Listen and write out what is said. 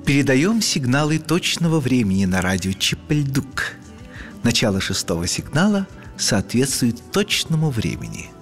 Передаем сигналы точного времени на радио Чип-Ль-Дук. Начало 6-го сигнала соответствует точному времени.